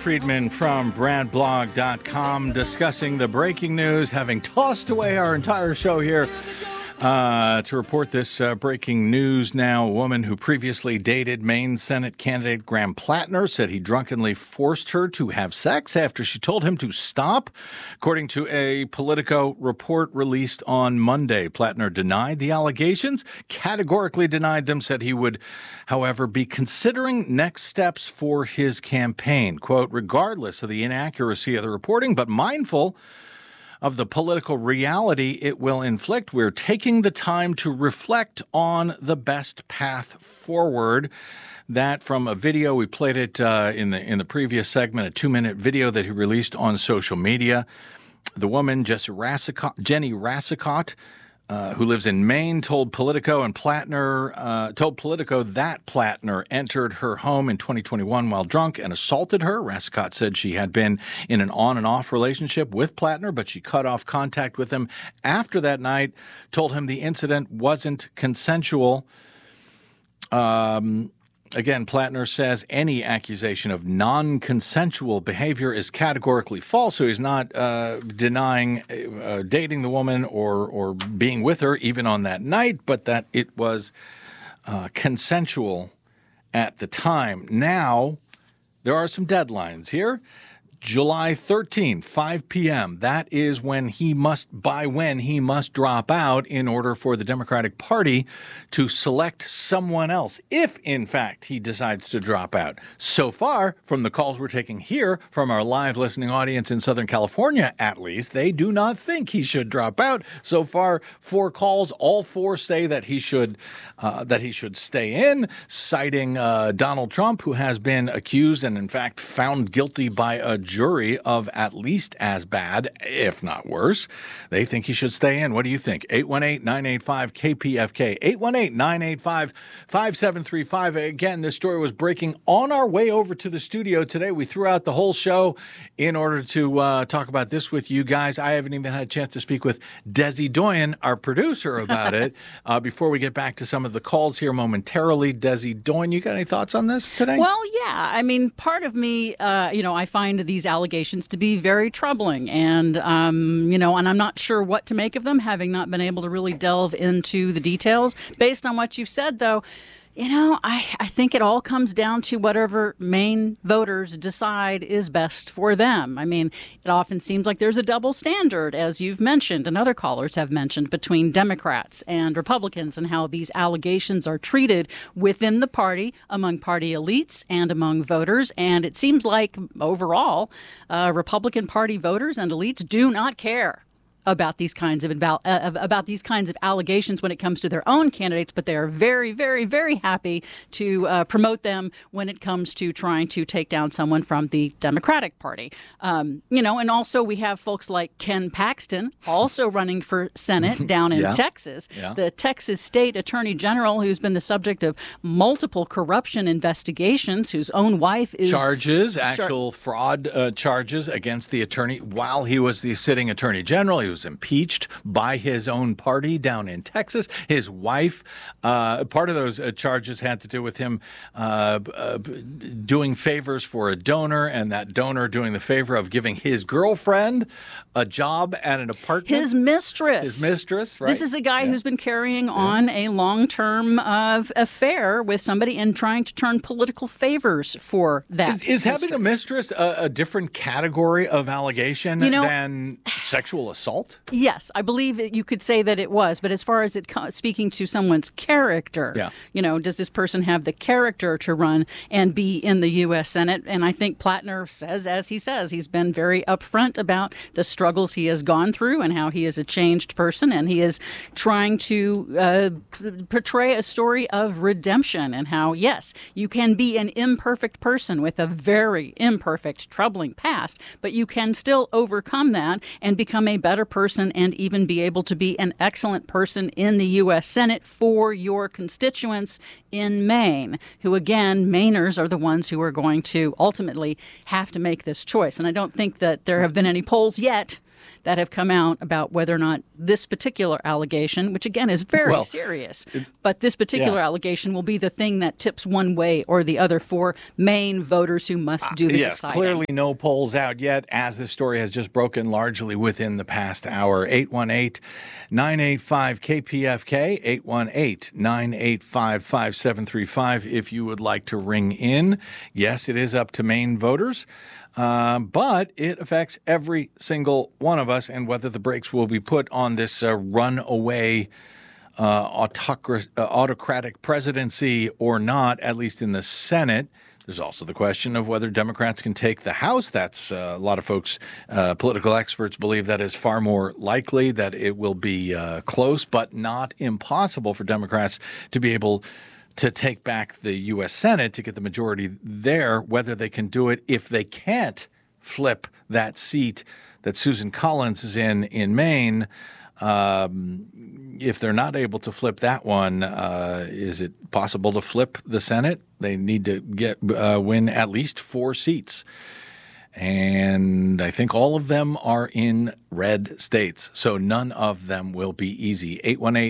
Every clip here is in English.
Friedman from BradBlog.com discussing the breaking news, having tossed away our entire show here to report this breaking news now. A woman who previously dated Maine Senate candidate Graham Plattner said he drunkenly forced her to have sex after she told him to stop. According to a Politico report released on Monday, Plattner denied the allegations, categorically denied them, said he would, however, be considering next steps for his campaign. Quote, regardless of the inaccuracy of the reporting, but mindful of the political reality it will inflict, we're taking the time to reflect on the best path forward. That from a video, we played it in the previous segment, a 2-minute video that he released on social media. The woman, Jenny Rassicot, who lives in Maine, told Politico that Plattner entered her home in 2021 while drunk and assaulted her. Rassicot said she had been in an on and off relationship with Plattner, but she cut off contact with him after that night, told him the incident wasn't consensual. Again, Plattner says any accusation of non-consensual behavior is categorically false, so he's not denying dating the woman or being with her even on that night, but that it was consensual at the time. Now, there are some deadlines here. July 13, 5 p.m. That is when he must drop out in order for the Democratic Party to select someone else, if in fact he decides to drop out. So far, from the calls we're taking here from our live listening audience in Southern California, at least, they do not think he should drop out. So far, 4 calls, all 4 say that he should stay in, citing Donald Trump, who has been accused and in fact found guilty by a jury of at least as bad, if not worse. They think he should stay in. What do you think? 818-985-KPFK, 818-985-5735. Again, this story was breaking on our way over to the studio today. We threw out the whole show in order to talk about this with you guys. I haven't even had a chance to speak with Desi Doyen, our producer, about it. Before we get back to some of the calls here momentarily, Desi Doyen, you got any thoughts on this today? Well, yeah. I mean, part of me, I find these allegations to be very troubling. And, and I'm not sure what to make of them, having not been able to really delve into the details. Based on what you've said, though, I think it all comes down to whatever Maine voters decide is best for them. I mean, it often seems like there's a double standard, as you've mentioned and other callers have mentioned, between Democrats and Republicans and how these allegations are treated within the party, among party elites and among voters. And it seems like overall, Republican Party voters and elites do not care about these kinds of allegations when it comes to their own candidates, but they are very, very, very happy to promote them when it comes to trying to take down someone from the Democratic Party. And also we have folks like Ken Paxton also running for Senate down in Texas, the Texas State Attorney General, who's been the subject of multiple corruption investigations, whose own wife is actual fraud charges against the attorney while he was the sitting Attorney General. He was impeached by his own party down in Texas. His wife, part of those charges had to do with him doing favors for a donor, and that donor doing the favor of giving his girlfriend a job at an apartment. His mistress. Right? This is a guy who's been carrying on a long-term affair with somebody and trying to turn political favors for that. Is having a mistress a different category of allegation than sexual assault? Yes, I believe you could say that it was. But as far as it speaking to someone's character, does this person have the character to run and be in the U.S. Senate? And I think Plattner says, as he says, he's been very upfront about the struggles he has gone through and how he is a changed person. And he is trying to portray a story of redemption and how, yes, you can be an imperfect person with a very imperfect, troubling past, but you can still overcome that and become a better person and even be able to be an excellent person in the U.S. Senate for your constituents in Maine, who, again, Mainers are the ones who are going to ultimately have to make this choice. And I don't think that there have been any polls yet that have come out about whether or not this particular allegation, which again is very serious, but this particular allegation will be the thing that tips one way or the other for Maine voters who must do the deciding. Clearly no polls out yet, as this story has just broken largely within the past hour. 818-985-KPFK, 818-985-5735 if you would like to ring in. Yes, it is up to Maine voters. But it affects every single one of us, and whether the brakes will be put on this runaway autocratic presidency or not, at least in the Senate. There's also the question of whether Democrats can take the House. That's a lot of folks, political experts believe that is far more likely, that it will be close, but not impossible for Democrats to be able to take back the U.S. Senate, to get the majority there. Whether they can do it, if they can't flip that seat that Susan Collins is in Maine, if they're not able to flip that one, is it possible to flip the Senate? They need to win at least 4 seats. And I think all of them are in red states, so none of them will be easy.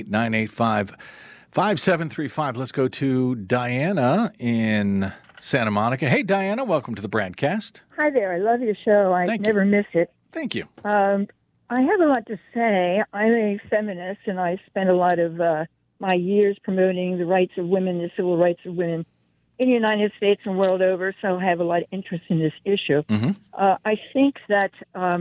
818-985-5735. Let's go to Diana in Santa Monica. Hey, Diana, welcome to the BradCast. Hi there. I love your show. I never miss it. Thank you. I have a lot to say. I'm a feminist, and I spent a lot of my years promoting the rights of women, the civil rights of women in the United States and world over, so I have a lot of interest in this issue. Mm-hmm. I think that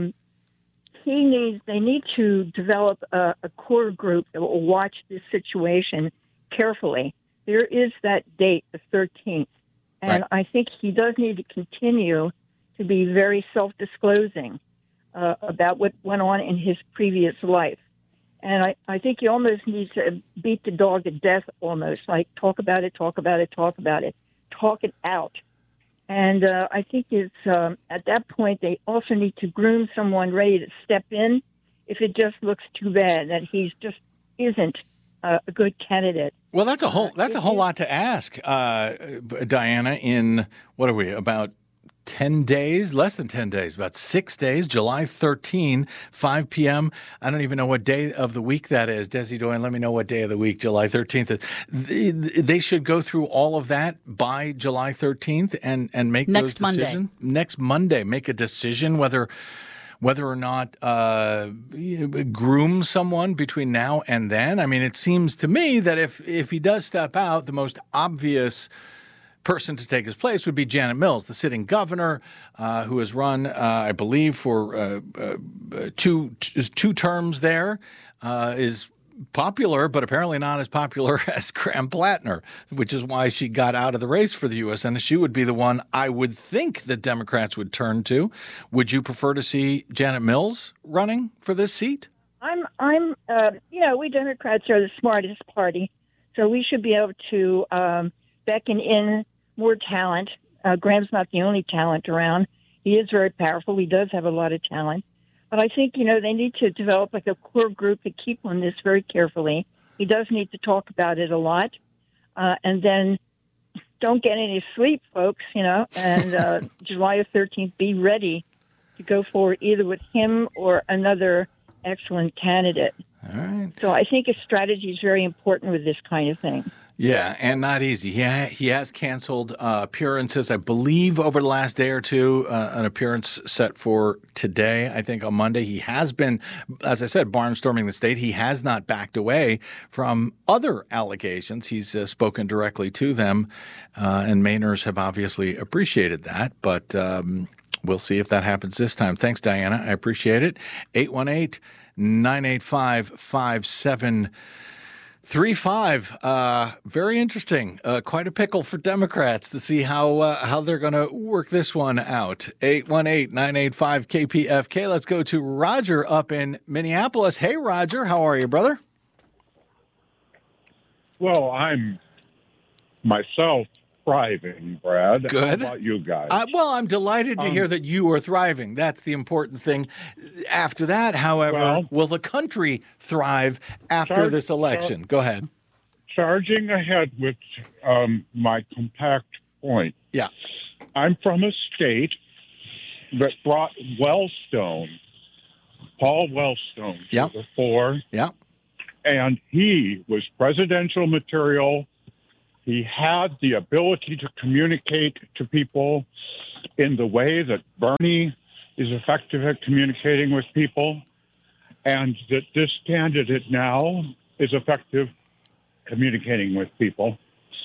they need to develop a core group that will watch this situation carefully. There is that date, the 13th, and I think he does need to continue to be very self-disclosing about what went on in his previous life. And I think you almost need to beat the dog to death, almost, like talk about it, talk it out. And I think it's at that point, they also need to groom someone ready to step in if it just looks too bad that he's just isn't a good candidate. Well, that's a whole lot to ask, Diana, in, what are we, about 10 days, less than 10 days, about 6 days, July 13, 5 p.m. I don't even know what day of the week that is. Desi Doyen, let me know what day of the week July 13th is. They should go through all of that by July 13th and make those decisions. Next Monday, make a decision whether or not groom someone between now and then. I mean, it seems to me that if he does step out, the most obvious person to take his place would be Janet Mills, the sitting governor, who has run, I believe, for two terms there, is popular, but apparently not as popular as Graham Plattner, which is why she got out of the race for the U.S. Senate. She would be the one I would think that Democrats would turn to. Would you prefer to see Janet Mills running for this seat? We Democrats are the smartest party, so we should be able to beckon in more talent. Graham's not the only talent around. He is very powerful. He does have a lot of talent. But I think, they need to develop like a core group to keep on this very carefully. He does need to talk about it a lot. And then don't get any sleep, folks, and July 13th, be ready to go forward either with him or another excellent candidate. All right. So I think a strategy is very important with this kind of thing. Yeah, and not easy. He has canceled appearances, I believe, over the last day or two, an appearance set for today, I think on Monday. He has been, as I said, barnstorming the state. He has not backed away from other allegations. He's spoken directly to them, and Mainers have obviously appreciated that, but we'll see if that happens this time. Thanks, Diana. I appreciate it. 818-985-5735. Very interesting. Quite a pickle for Democrats to see how they're going to work this one out. 818-985-KPFK. Let's go to Roger up in Minneapolis. Hey, Roger. How are you, brother? Well, I'm myself thriving, Brad. Good. How about you guys? Well, I'm delighted to hear that you are thriving. That's the important thing. After that, however, will the country thrive after this election? Go ahead. Charging ahead with my compact point. Yeah. I'm from a state that brought Wellstone Paul Wellstone Yep. to the fore, Yeah. and he was presidential material. He had the ability to communicate to people in the way that Bernie is effective at communicating with people, and that this candidate now is effective communicating with people.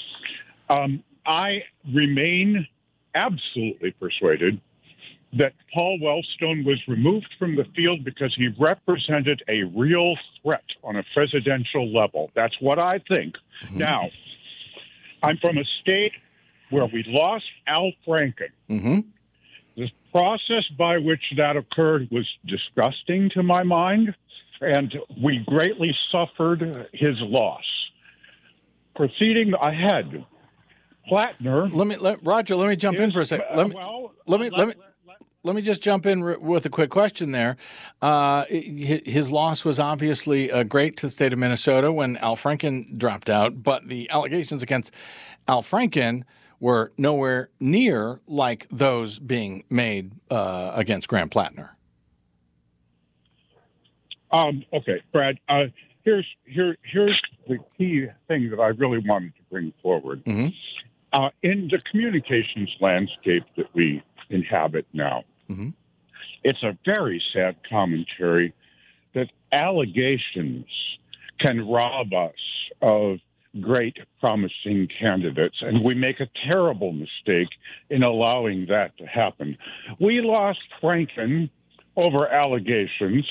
I remain absolutely persuaded that Paul Wellstone was removed from the field because he represented a real threat on a presidential level. That's what I think. Mm-hmm. Now, I'm from a state where we lost Al Franken. Mm-hmm. The process by which that occurred was disgusting to my mind, and we greatly suffered his loss. Proceeding ahead, Plattner. Roger, let me jump in for a second. Let me just jump in with a quick question there. His loss was obviously great to the state of Minnesota when Al Franken dropped out, but the allegations against Al Franken were nowhere near like those being made against Graham Plattner. Okay, Brad. Here's the key thing that I really wanted to bring forward. Mm-hmm. In the communications landscape that we inhabit now, mm-hmm. It's a very sad commentary that allegations can rob us of great, promising candidates, and we make a terrible mistake in allowing that to happen. We lost Franken over allegations.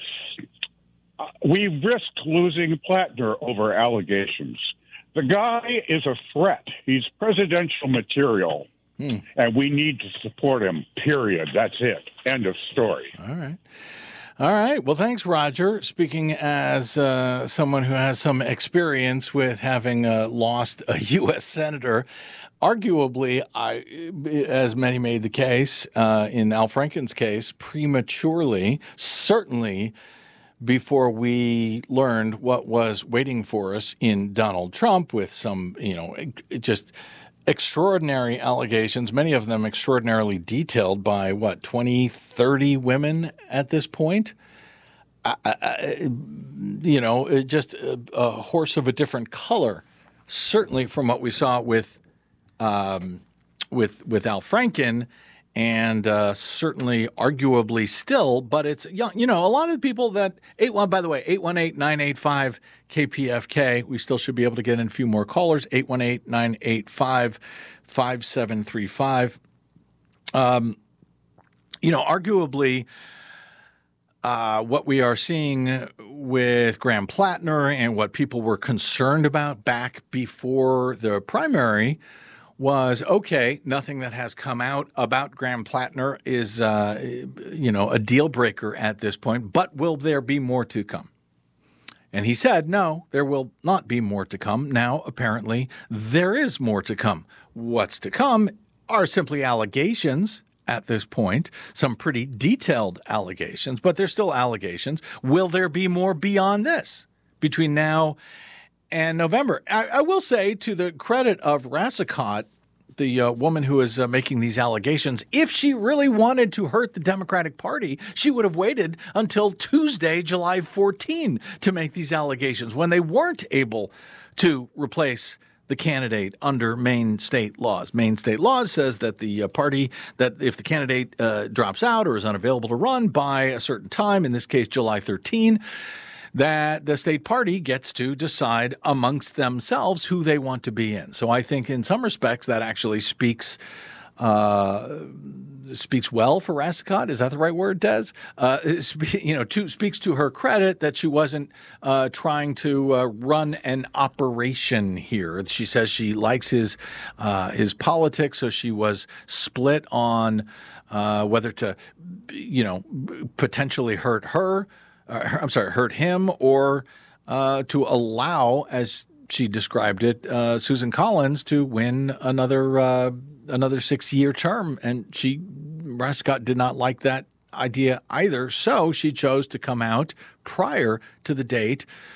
We risked losing Plattner over allegations. The guy is a threat. He's presidential material, and we need to support him, period. That's it. End of story. All right. Well, thanks, Roger. Speaking as someone who has some experience with having lost a U.S. senator, arguably, as many made the case in Al Franken's case, prematurely, certainly before we learned what was waiting for us in Donald Trump with some, just extraordinary allegations, many of them extraordinarily detailed by, 20, 30 women at this point? Just a horse of a different color, certainly from what we saw with Al Franken, and certainly arguably still, but it's, a lot of the people that, by the way, 818-985-KPFK, we still should be able to get in a few more callers, 818-985-5735. Arguably, what we are seeing with Graham Plattner and what people were concerned about back before the primary was, okay, nothing that has come out about Graham Plattner is, a deal breaker at this point, but will there be more to come? And he said, no, there will not be more to come. Now, apparently, there is more to come. What's to come are simply allegations at this point, some pretty detailed allegations, but they're still allegations. Will there be more beyond this between now and November? I will say, to the credit of Rassicot, the woman who is making these allegations, if she really wanted to hurt the Democratic Party, she would have waited until Tuesday, July 14, to make these allegations when they weren't able to replace the candidate under Maine state laws. Maine state laws says that the party, that if the candidate drops out or is unavailable to run by a certain time, in this case July 13, that the state party gets to decide amongst themselves who they want to be in. So I think in some respects that actually speaks well for Rassicot. Is that the right word, Des? Speaks to her credit that she wasn't trying to run an operation here. She says she likes his politics, so she was split on whether to, potentially hurt him, or to allow, as she described it, Susan Collins to win another 6-year term. And Rassicot did not like that idea either. So she chose to come out prior to the date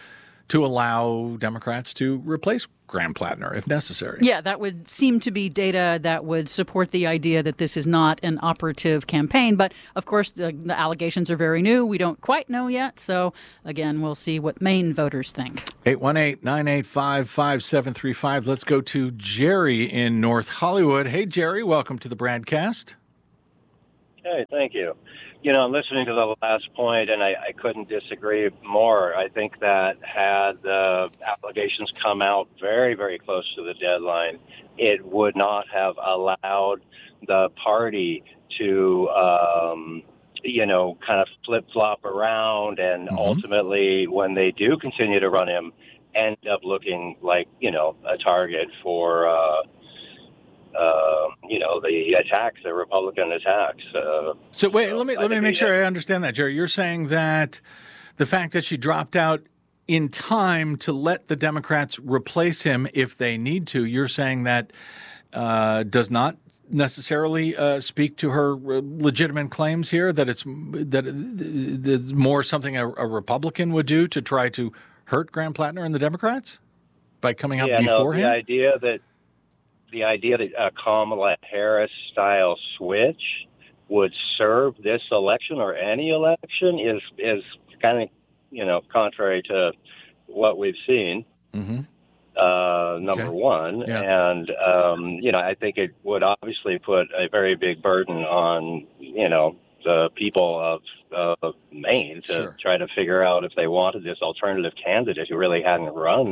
to allow Democrats to replace Graham Plattner if necessary. Yeah, that would seem to be data that would support the idea that this is not an operative campaign. But, of course, the allegations are very new. We don't quite know yet. So, again, we'll see what Maine voters think. 818-985-5735. Let's go to Jerry in North Hollywood. Hey, Jerry, welcome to the Bradcast. Hey, thank you. You know, I'm listening to the last point, and I couldn't disagree more. I think that had the allegations come out very, very close to the deadline, it would not have allowed the party to, kind of flip-flop around, and ultimately, when they do continue to run him, end up looking like, a target for the attacks, the Republican attacks. So wait, let me make sure I understand that, Jerry. You're saying that the fact that she dropped out in time to let the Democrats replace him if they need to, you're saying that does not necessarily speak to her legitimate claims here, that it's more something a Republican would do to try to hurt Graham Plattner and the Democrats by coming out before him? The idea that a Kamala Harris-style switch would serve this election or any election is kind of, contrary to what we've seen, number one. Yeah. And, I think it would obviously put a very big burden on, the people of Maine to try to figure out if they wanted this alternative candidate who really hadn't run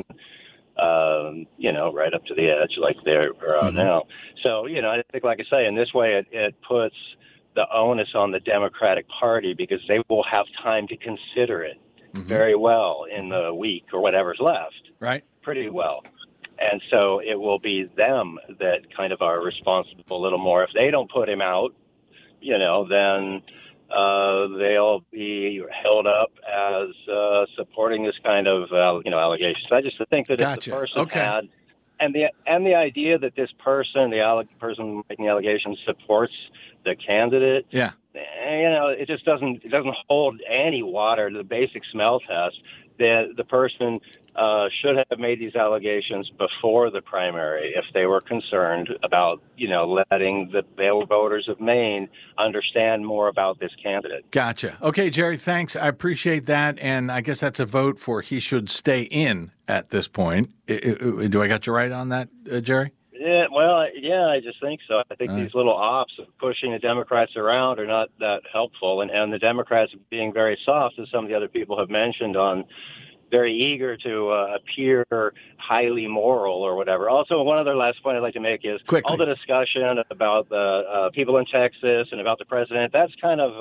right up to the edge like they're now. So, I think, like I say, in this way, it puts the onus on the Democratic Party because they will have time to consider it very well in the week or whatever's left. Right. Pretty well. And so it will be them that kind of are responsible a little more. If they don't put him out, then they'll be held up as supporting this kind of allegations. I just think that if the person had, and the idea that this person, the person making the allegations, supports the candidate, it just doesn't hold any water to the basic smell test. The person should have made these allegations before the primary if they were concerned about, letting the voters of Maine understand more about this candidate. Gotcha. Okay, Jerry, thanks. I appreciate that. And I guess that's a vote for he should stay in at this point. Do I got you right on that, Jerry? Yeah, well, I just think so. I think these little ops of pushing the Democrats around are not that helpful. And the Democrats being very soft, as some of the other people have mentioned, very eager to appear highly moral or whatever. Also, one other last point I'd like to make is all the discussion about the people in Texas and about the president, that's kind of,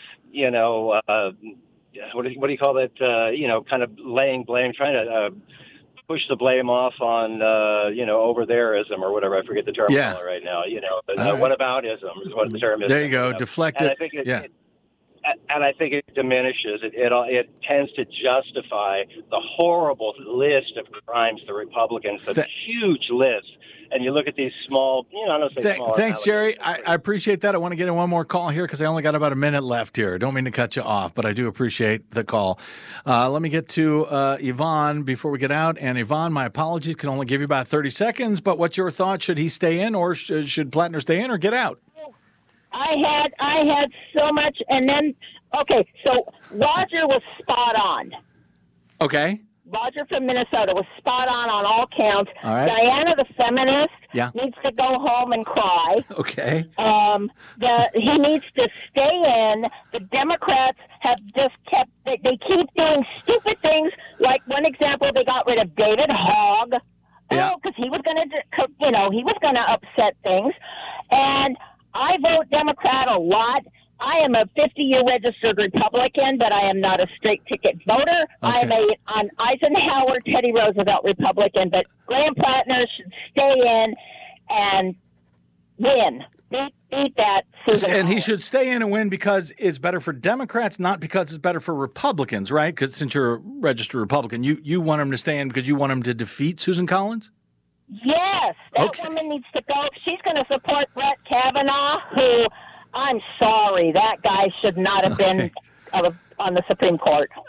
what do you call that? Kind of laying blame, trying to push the blame off on, over thereism or whatever. I forget the term right now. Whataboutism is what the term is. There you go. Deflected. And I think and I think it diminishes. It tends to justify the horrible list of crimes the Republicans, the huge list. And you look at these small, I don't say small. Thanks, Jerry. I appreciate that. I want to get in one more call here because I only got about a minute left here. Don't mean to cut you off, but I do appreciate the call. Let me get to Yvonne before we get out. And Yvonne, my apologies, can only give you about 30 seconds. But what's your thought? Should he stay in or should Plattner stay in or get out? I had so much, and then, so Roger was spot on. Okay. Roger from Minnesota was spot on all counts. All right. Diana, the feminist, needs to go home and cry. Okay. He needs to stay in. The Democrats have just they keep doing stupid things. Like one example, they got rid of David Hogg. Because he was going to upset things. And I vote Democrat a lot. I am a 50-year registered Republican, but I am not a straight ticket voter. I am an Eisenhower, Teddy Roosevelt Republican, but Graham Plattner should stay in and win. Beat that Susan And he Collins. should stay in and win because it's better for Democrats, not because it's better for Republicans, right? Because since you're a registered Republican, you want him to stay in because you want him to defeat Susan Collins? Yes, that woman needs to go. She's going to support Brett Kavanaugh, who, I'm sorry, that guy should not have been on the Supreme Court.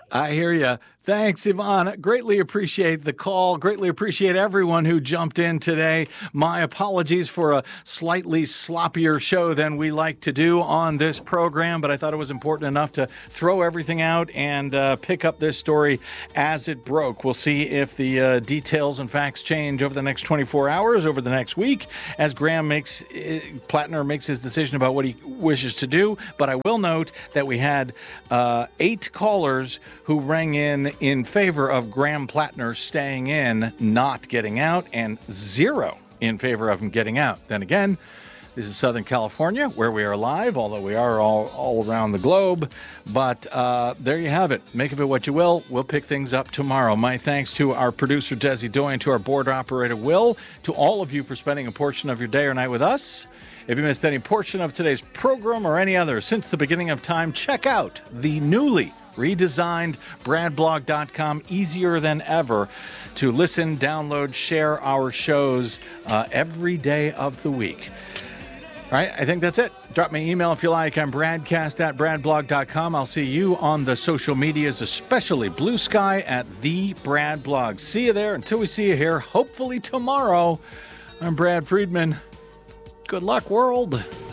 I hear you. Thanks, Yvonne. Greatly appreciate the call. Greatly appreciate everyone who jumped in today. My apologies for a slightly sloppier show than we like to do on this program, but I thought it was important enough to throw everything out and pick up this story as it broke. We'll see if the details and facts change over the next 24 hours, over the next week, as Plattner makes his decision about what he wishes to do. But I will note that we had 8 callers who rang in favor of Graham Plattner staying in, not getting out, and 0 in favor of him getting out. Then again, this is Southern California, where we are live, although we are all around the globe. But there you have it. Make of it what you will. We'll pick things up tomorrow. My thanks to our producer, Desi Doyen, to our board operator, Will, to all of you for spending a portion of your day or night with us. If you missed any portion of today's program or any other since the beginning of time, check out the newly redesigned bradblog.com. Easier than ever to listen, download, share our shows every day of the week. All right, I think that's it. Drop me an email if you like. I'm bradcast@bradblog.com. I'll see you on the social medias, especially Blue Sky at The Brad Blog. See you there until we see you here, hopefully tomorrow. I'm Brad Friedman. Good luck, world.